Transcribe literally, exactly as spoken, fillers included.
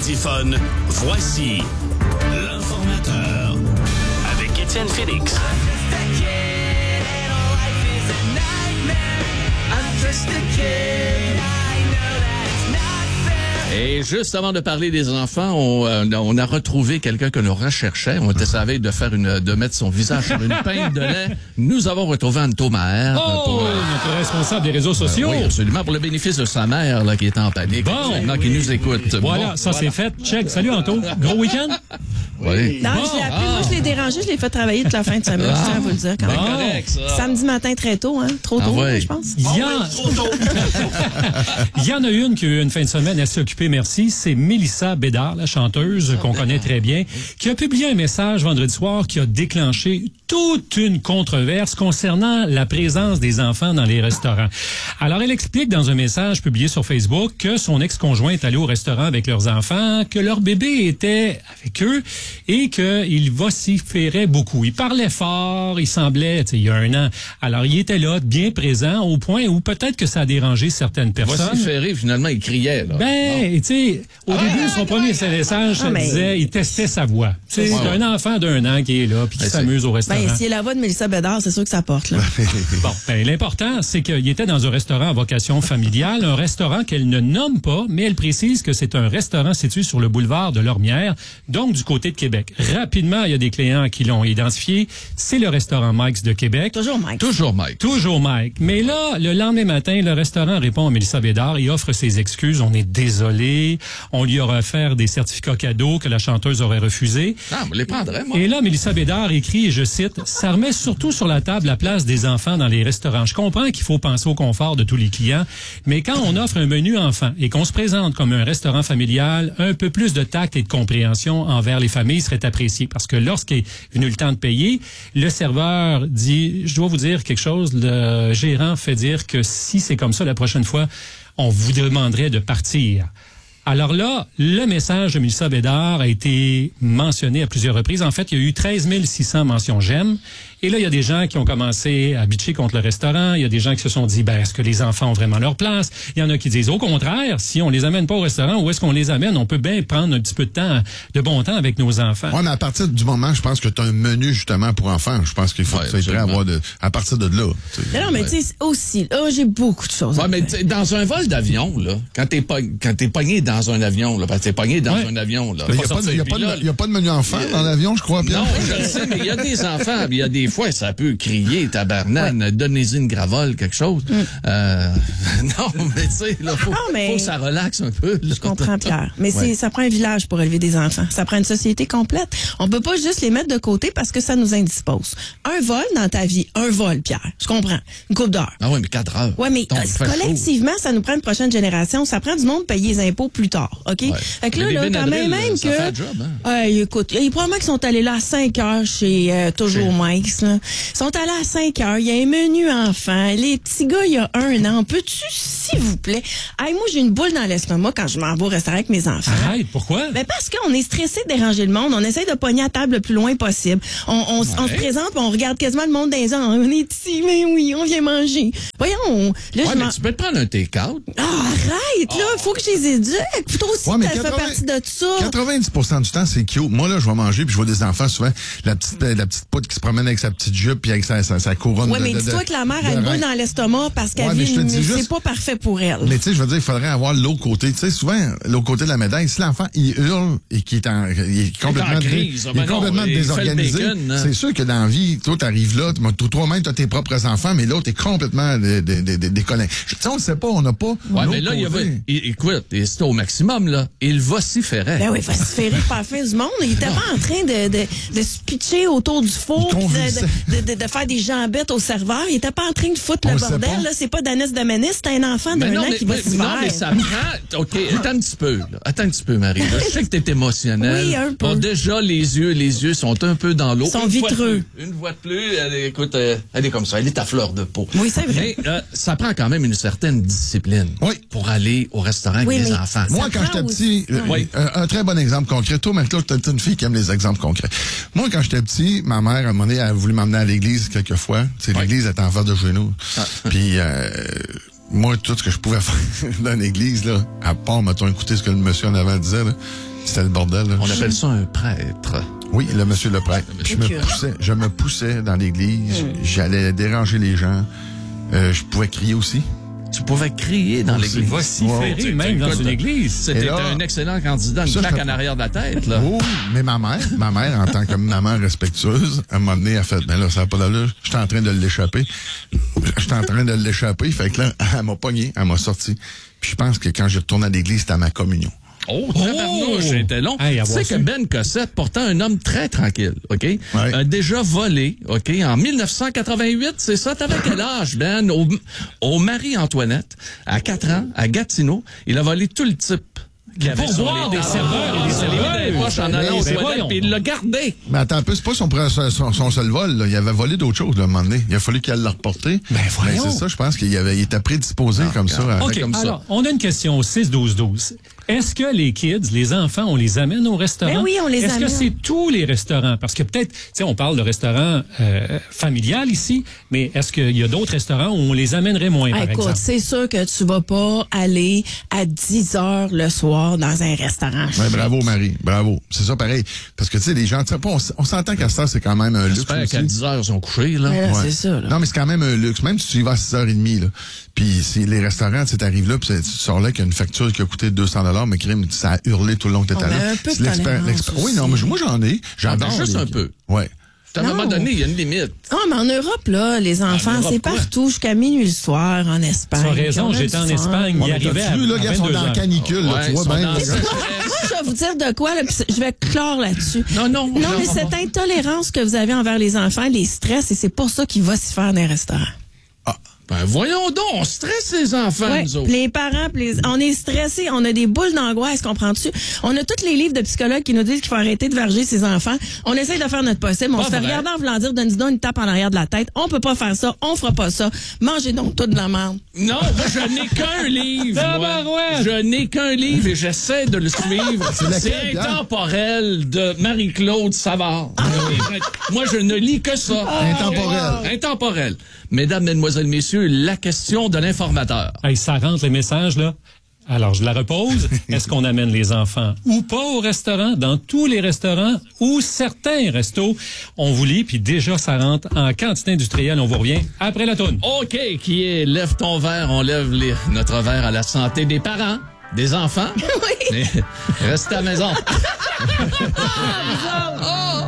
smartphone, voici l'informateur avec Étienne Félix. Et juste avant de parler des enfants, on, euh, on a retrouvé quelqu'un que nous recherchait. On était savait de faire une, de mettre son visage sur une pinte de lait. Nous avons retrouvé Anto Maher. Oh, pour, euh, notre responsable des réseaux sociaux. Euh, oui, absolument, pour le bénéfice de sa mère, là, qui est en panique. Bon. Maintenant, qui nous écoute. Voilà, Bon, ça voilà. c'est fait. Check. Salut Anto. Gros week-end? Oui. Non, Bon. je l'ai appelé, Ah. moi je l'ai dérangé, je l'ai fait travailler toute la fin de semaine, je tiens à vous le dire quand même. Bon. Correct, ça. Samedi matin très tôt, hein? Trop Ah tôt, ouais. je pense. Il y, en... Il y en a une qui a eu une fin de semaine, elle s'est occupée, merci. C'est Mélissa Bédard, la chanteuse qu'on connaît très bien, qui a publié un message vendredi soir qui a déclenché toute une controverse concernant la présence des enfants dans les restaurants. Alors, elle explique dans un message publié sur Facebook que son ex-conjoint est allé au restaurant avec leurs enfants, que leur bébé était avec eux et qu'il vociférait beaucoup. Il parlait fort, il semblait, tu sais, il y a un an. Alors, il était là, bien présent, au point où peut-être que ça a dérangé certaines personnes. Vociférer, finalement, il criait, là. Ben, tu sais, au début, son premier message, ça Ah, mais- disait, il testait sa voix. Tu sais, Ouais, c'est ouais. un enfant d'un an qui est là, puis qui Ben, c'est- s'amuse au restaurant. Ben, si la voix de Mélissa Bédard, c'est sûr que ça porte, là. Bon, ben, l'important, c'est qu'il était dans un restaurant à vocation familiale, un restaurant qu'elle ne nomme pas, mais elle précise que c'est un restaurant situé sur le boulevard de Lormière, donc du côté de Québec. Rapidement, il y a des clients qui l'ont identifié. C'est le restaurant Mike's de Québec. Toujours Mike. Toujours Mike. Toujours Mike. Mais là, le lendemain matin, le restaurant répond à Mélissa Bédard et offre ses excuses. On est désolé. On lui aura offert des certificats cadeaux que la chanteuse aurait refusés. Ah, on les prendrait, moi. Et là, Mélissa Bédard écrit, et je cite, « Ça remet surtout sur la table la place des enfants dans les restaurants. Je comprends qu'il faut penser au confort de tous les clients, mais quand on offre un menu enfant et qu'on se présente comme un restaurant familial, un peu plus de tact et de compréhension envers les familles serait apprécié. Parce que lorsqu'est venu le temps de payer, le serveur dit, je dois vous dire quelque chose, le gérant fait dire que si c'est comme ça la prochaine fois, on vous demanderait de partir. » Alors là, le message de Mélissa Bédard a été mentionné à plusieurs reprises. En fait, il y a eu treize mille six cents mentions j'aime. Et là, il y a des gens qui ont commencé à bitcher contre le restaurant. Il y a des gens qui se sont dit, ben, est-ce que les enfants ont vraiment leur place? Il y en a qui disent, au contraire, si on les amène pas au restaurant, où est-ce qu'on les amène? On peut bien prendre un petit peu de temps, de bon temps avec nos enfants. Ouais, mais à partir du moment, je pense que tu as un menu justement pour enfants. Je pense qu'il faut Ouais, que tu sois prêt à absolument. avoir de, à partir de là. tu sais. Non, non, mais tu sais, aussi, là, j'ai beaucoup de choses. Ouais, à mais faire. t'sais, dans un vol d'avion, là, quand t'es pog- quand t'es pogné dans un avion, là, parce que t'es pogné dans Ouais. un avion, là. Il n'y a, pas pas de- il y a, pas sortir, de- puis il y a pas de menu enfant dans l'avion, je crois, Pierre. Non, je le sais, mais il y a des enfants, puis il y a des fois, ça peut crier, tabarnane, donnez-y une gravole, quelque chose. Euh, non, mais tu sais, là, faut, Non, mais- faut que ça relaxe un peu. Là. Je comprends, Pierre. Mais Ouais. c'est, ça prend un village pour élever des enfants. Ça prend une société complète. On peut pas juste les mettre de côté parce que ça nous indispose. Un vol dans ta vie, un vol, Pierre. Je comprends. Une coupe d'heure. Ah oui, mais quatre heures. Ouais, mais Donc, euh, il fait chaud. collectivement, ça nous prend une prochaine génération. Ça prend du monde de payer les impôts plus tard, OK? Fait que là, Mais là, les quand même, Benadryl, même ça que... fait le job, hein? Ouais, écoute, il y a probablement qu'ils sont allés là à cinq heures chez euh, Toujours Mike's, là. Ils sont allés à cinq heures. Il y a un menu enfant. Les petits gars, il y a un an. Peux-tu, s'il vous plaît? Hey, moi, j'ai une boule dans l'estomac quand je m'en vais au restaurant avec mes enfants. Arrête, pourquoi? Ben parce qu'on est stressé de déranger le monde. On essaye de pogner à table le plus loin possible. On, on, s- on se présente puis on regarde quasiment le monde dans les yeux. On est ici, mais oui, on vient manger. Voyons, on- là, Ouais, je mais m'en... tu peux te prendre un take-out. Ah, arrête, là, faut que je les éduque. Plutôt aussi, Ouais, mais ça fait quatre-vingts partie de ça. quatre-vingt-dix pour cent du temps, c'est cute. Moi, là, je vais manger, puis je vois des enfants, souvent, la petite, euh, la petite poudre qui se promène avec sa petite jupe, puis avec sa, sa, sa couronne Ouais, de, mais de- dis-toi de- que la mère de a une boule rein. dans l'estomac parce qu'elle Ouais, mais vit je te une... dis juste- C'est pas parfait pour elle. Mais tu sais, je veux dire, il faudrait avoir l'autre côté. Tu sais, souvent, l'autre côté de la médaille, si l'enfant, il hurle et qu'il est, en, il est complètement, en dé- crise. il est Ben non, complètement il fait le désorganisé, bacon, hein. c'est sûr que dans la vie, toi, t'arrives là, toi- toi-même, t'as tes propres enfants, mais l'autre est complètement dé- dé- dé- dé- déconnecté. Tu sais, on ne sait pas, on n'a pas Ouais, l'autre mais là, il y avait, côté. é- écoute, et c'était au maximum, là. Il vociférait. Ben oui, vociférer par la fin du monde. Il était pas en train de, de, de se pitcher autour du four Il pis convulsait. de, de, de, de faire des jambettes au serveur. Il était pas en train de foutre On le le sait bordel. pas. Là, c'est pas Danès Domenis, c'est un enfant d'un Mais non, an mais, qui va mais- se non, faire. mais ça prend. OK, attends un petit peu. Là. Attends un petit peu, Marie. Là, je sais que t'es émotionnelle. Oui, un peu. Bon, déjà, les yeux, les yeux sont un peu dans l'eau. Ils sont Une fois de vitreux. plus. Une fois de plus, elle, est- écoute, euh, elle est comme ça. Elle est à fleur de peau. Oui, c'est vrai. Mais euh, ça prend quand même une certaine discipline Oui. pour aller au restaurant Oui, avec les mais enfants. Moi, Ça quand prend j'étais aussi- petit, euh, Oui. euh, un très bon exemple concret. Toi, Marie-Claude, t'es une fille qui aime les exemples concrets. Moi, quand j'étais petit, ma mère, à un moment donné, elle a voulu m'emmener à l'église quelques fois. Tu sais, l'église était en face de chez nous. Puis, euh, moi, tout ce que je pouvais faire dans l'église, là, à part, mettons, écouter ce que le monsieur en avant disait, là, C'était le bordel. Là. On appelle ça un prêtre. Oui, le monsieur le prêtre. Le Je monsieur. me poussais, je me poussais dans l'église. Mm. J'allais déranger les gens. Euh, je pouvais crier aussi. Tu pouvais crier dans Aussi. l'église. Vociférer Wow. même dans une église. C'était là, un excellent candidat, une ça, claque je- en arrière de la tête, là. Oh, mais ma mère, ma mère, en tant que maman respectueuse, à un moment donné, elle a fait, ben là, ça n'a pas d'allure. J'étais en train de l'échapper. J'étais en train de l'échapper. Fait que là, elle m'a pogné, elle m'a sorti. Puis je pense que quand j'ai retourné à l'église, c'était à ma communion. Oh, tabarnouche, c'était long. Hey, tu sais que su. Ben Cossette, pourtant un homme très tranquille, OK, Ouais. a déjà volé, OK, en dix-neuf cent quatre-vingt-huit, c'est ça? T'avais quel âge, Ben? Au, au Marie-Antoinette, à quatre ans, à Gatineau, il a volé tout le type qui avait Pour sur boire les des tables. serveurs et des Il s'est mis dans les serveuses. poches en allant aux Ben toilettes, voyons puis il l'a gardé. Mais attends un peu, c'est pas son, son, son seul vol, là. Il avait volé d'autres choses, là, à un moment donné. Il a fallu qu'elle le reporte. Ben, voyons. c'est ça, je pense qu'il avait, il était prédisposé comme ça. à- OK, comme ça. alors, on a une question au six douze douze. Est-ce que les kids, les enfants, on les amène au restaurant? Ben oui, on les Est-ce amène. que c'est tous les restaurants? Parce que peut-être, tu sais, on parle de restaurant euh, familial ici, mais est-ce qu'il y a d'autres restaurants où on les amènerait moins, Ah, par écoute, exemple? c'est sûr que tu vas pas aller à dix heures le soir dans un restaurant. Ouais, bravo, Marie. Bravo. C'est ça, pareil. Parce que, tu sais, les gens, tu sais, on, s- on s'entend qu'à ça, c'est quand même un luxe. J'espère qu'à aussi. dix heures, ils sont couchés, là. Mais là, Ouais. c'est ça, là. Non, mais c'est quand même un luxe. Même si tu y vas à six heures trente, là. Puis si les restaurants, tu sais, t'arrives là, puis tu sors là avec une facture qui a coûté deux cents dollars, mais crime, ça a hurlé tout le long que t'étais On a là. un peu de C'est l'expé- tolérance l'expé- Oui, aussi. non, mais moi, j'en ai. J'adore. Ah, ben, juste les- un peu. Ouais. À un Non. moment donné, il y a une limite. Ah, mais en Europe, là, les enfants, Europe, c'est quoi? partout jusqu'à minuit le soir, en Espagne. Tu as Puis raison, on a j'étais du en fun. Espagne, Ouais, il mais arrivait t'as-tu à vu, là, gars, ils sont vingt-deux dans la heures. canicule, là, Ouais, tu vois ils sont bien. dans- là. Moi, je vais vous dire de quoi, là, puis je vais clore là-dessus. Non, non, Non, non, mais non, cette non. intolérance que vous avez envers les enfants, les stress, et c'est pour ça qu'il va s'y faire dans les restaurants. Ben, voyons donc, on stresse les enfants, Ouais, nous autres. puis les parents, puis les- on est stressés, on a des boules d'angoisse, comprends-tu? On a tous les livres de psychologues qui nous disent qu'il faut arrêter de verger ses enfants. On essaye de faire notre possible, on Pas se fait vrai. regarder en voulant dire, donne-nous donc une tape en arrière de la tête. On peut pas faire ça, on fera pas ça. Mangez donc tout de la merde. Non, moi, je n'ai qu'un livre. moi. Tabarouette! Je n'ai qu'un livre et j'essaie de le suivre. lequel, C'est Pierre? Intemporel de Marie-Claude Savard. Moi, je ne lis que ça. Intemporel. Intemporel. Mesdames, mesdemoiselles, messieurs, la question de l'informateur. Hey, ça rentre les messages, là. Alors, je la repose. Est-ce qu'on amène les enfants ou pas au restaurant, dans tous les restaurants ou certains restos? On vous lit, puis déjà, ça rentre en quantité industrielle. On vous revient après la toune. OK, qui est lève ton verre, on lève les- notre verre à la santé des parents, des enfants. Oui. Mais restez à la maison.